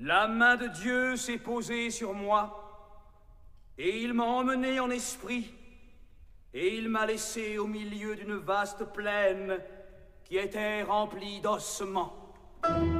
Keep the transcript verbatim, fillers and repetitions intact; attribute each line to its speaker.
Speaker 1: La main de Dieu s'est posée sur moi, et il m'a emmené en esprit, et il m'a laissé au milieu d'une vaste plaine qui était remplie d'ossements.